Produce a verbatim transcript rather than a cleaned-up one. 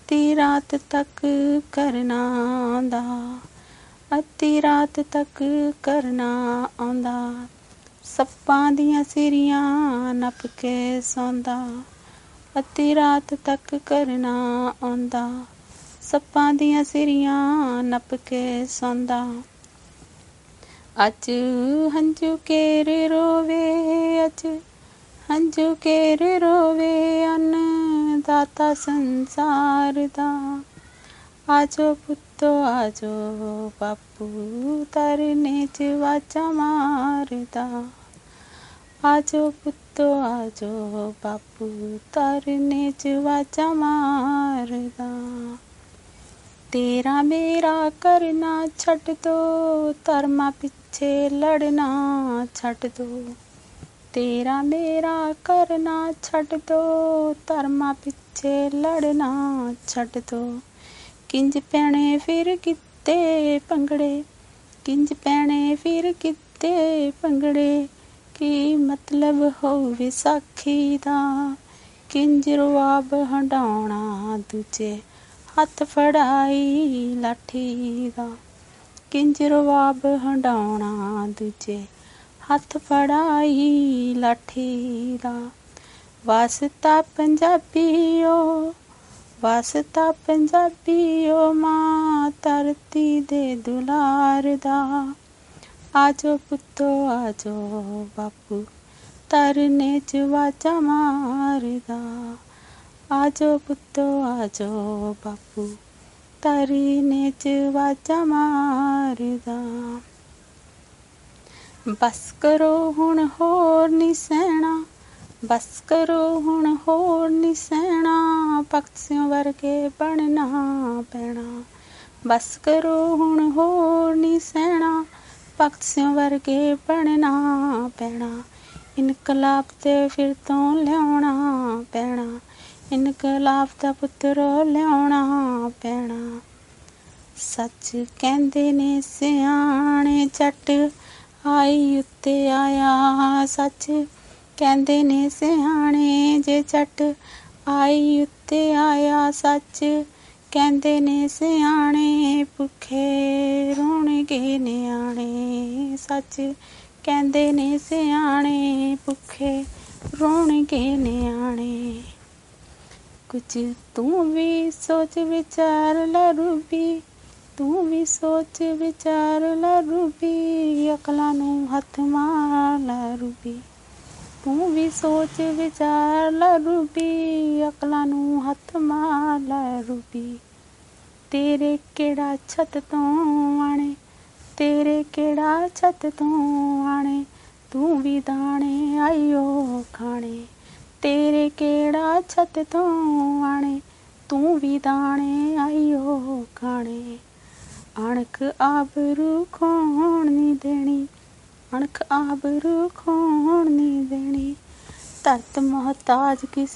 ਅੱਧੀ ਰਾਤ ਤੱਕ ਕਰਨਾ ਆਉਂਦਾ, ਅੱਧੀ ਰਾਤ ਤੱਕ ਕਰਨਾ ਆਉਂਦਾ, ਸੱਪਾਂ ਦੀਆਂ ਸਿਰੀਆਂ ਨੱਪ ਕੇ ਸੌਂਦਾ, ਅੱਧੀ ਰਾਤ ਤੱਕ ਕਰਨਾ ਆਉਂਦਾ, ਸੱਪਾਂ ਦੀਆਂ ਸਿਰੀਆਂ ਨੱਪ ਕੇ ਸੌਂਦਾ। ਅੱਜ ਹੰਝੂ ਕੇਰ ਰੋਵੇ, ਅੱਜ ਹੰਝੂ ਕੇਰ ਰੋਵੇ ਅੰਨ ਦਾਤਾ ਸੰਸਾਰ ਦਾ। ਆਜੋ ਪੁੱਤੋ ਆਜੋ ਬਾਪੂ ਧਰਨੇ 'ਚ ਵਾਜਾਂ ਮਾਰਦਾ, ਆਜੋ ਪੁੱਤੋ ਆਜੋ ਬਾਪੂ ਧਰਨੇ 'ਚ ਵਾਜਾਂ ਮਾਰਦਾ। ਤੇਰਾ ਮੇਰਾ ਕਰਨਾ ਛੱਡ ਦੋ, ਧਰਮਾਂ ਪਿੱਛੇ ਲੜਨਾ ਛੱਡ ਦੋ, ਤੇਰਾ ਮੇਰਾ ਕਰਨਾ ਛੱਡ ਦੋ, ਧਰਮਾਂ ਪਿੱਛੇ ਲੜਨਾ ਛੱਡ ਦੋ। ਕਿੰਜ ਪੈਣੇ ਫਿਰ ਗਿੱਧੇ ਭੰਗੜੇ, ਕਿੰਜ ਪੈਣੇ ਫਿਰ ਗਿੱਧੇ ਭੰਗੜੇ, ਕੀ ਮਤਲਬ ਹੋਊ ਵਿਸਾਖੀ ਦਾ, ਕਿੰਜ ਰਵਾਬ ਹੰਡਾਉਣਾ ਦੂਜੇ ਹੱਥ ਫੜਾਈ ਲਾਠੀ ਦਾ, ਕਿੰਜ ਰਵਾਬ ਹੰਡਾਉਣਾ ਦੂਜੇ ਹੱਥ ਫੜਾਈ ਲਾਠੀ ਦਾ। ਵਾਸਤਾ ਪੰਜਾਬੀਓ, ਵਾਸਤਾ ਪੰਜਾਬੀਓ ਮਾਂ ਧਰਤੀ ਦੇ ਦੁਲਾਰ ਦਾ। ਆਜੋ ਪੁੱਤੋ ਆਜੋ ਬਾਪੂ ਧਰਨੇ 'ਚ ਵਾਜਾਂ ਮਾਰਦਾ, ਆਜੋ ਪੁੱਤੋ ਆਜੋ ਬਾਪੂ ਧਰਨੇ 'ਚ ਵਾਜਾਂ ਮਾਰਦਾ। ਬਸ ਕਰੋ ਹੁਣ ਹੋਰ ਨੀ ਸਹਿਣਾ, ਬਸ ਕਰੋ ਹੁਣ ਹੋਰ ਨੀ ਸਹਿਣਾ, ਭਗਤ ਸਿੰਘ ਵਰਗੇ ਬਣਨਾ ਪੈਣਾ। ਬਸ ਕਰੋ ਹੁਣ ਹੋਰ ਨੀ ਸਹਿਣਾ, ਭਗਤ ਸਿੰਘ ਵਰਗੇ ਬਣਨਾ ਪੈਣਾ। ਇਨਕਲਾਬ ਤੇ ਫਿਰ ਤੋਂ ਲਿਆਉਣਾ ਪੈਣਾ, ਇਨਕਲਾਬ ਦਾ ਪੁੱਤਰ ਲਿਆਉਣਾ ਪੈਣਾ। ਸੱਚ ਕਹਿੰਦੇ ਨੇ ਸਿਆਣੇ ਜੱਟ ਆਈ ਉੱਤੇ ਆਇਆ, ਸੱਚ ਕਹਿੰਦੇ ਨੇ ਸਿਆਣੇ ਜੇ ਜੱਟ ਆਈ ਉੱਤੇ ਆਇਆ, ਸੱਚ ਕਹਿੰਦੇ ਨੇ ਸਿਆਣੇ ਭੁੱਖੇ ਰੋਣਗੇ ਨਿਆਣੇ, ਸੱਚ ਕਹਿੰਦੇ ਨੇ ਸਿਆਣੇ ਭੁੱਖੇ ਰੋਣਗੇ ਨਿਆਣੇ। ਕੁਝ ਤੂੰ ਵੀ ਸੋਚ ਵਿਚਾਰ ਲੈ ਰੂਬੀ, ਤੂੰ ਵੀ ਸੋਚ ਵਿਚਾਰ ਲੈ ਰੂਬੀ, ਅਕਲਾਂ ਨੂੰ ਹੱਥ ਮਾਰ ਲੈ ਰੂਬੀ, ਤੂੰ ਵੀ ਸੋਚ ਵਿਚਾਰ ਲੈ ਰੂਬੀ, ਅਕਲਾਂ ਨੂੰ ਹੱਥ ਮਾਰ ਲੈ ਰੂਬੀ। ਤੇਰੇ ਕਿਹੜਾ ਛੱਤ ਤੋਂ ਆਣੇ, ਤੇਰੇ ਕਿਹੜਾ ਛੱਤ ਤੋਂ ਆਣੇ, ਤੂੰ ਵੀ ਦਾਣੇ ਆਈਓ ਖਾਣੇ। ਤੇਰੇ ਕਿਹੜਾ ਛੱਤ ਤੋਂ ਆਣੇ, ਤੂੰ ਵੀ ਦਾਣੇ ਆਈਓ ਖਾਣੇ। ਅਣਖ ਆਬਰੂ ਖੋਣ ਨੀ ਦੇਣੀ, ਅਣਖ ਆਬਰੂ ਖੋਣ ਨੀ ਦੇਣੀ, ਧਰਤ ਮੁਹਤਾਜ ਕਿਸ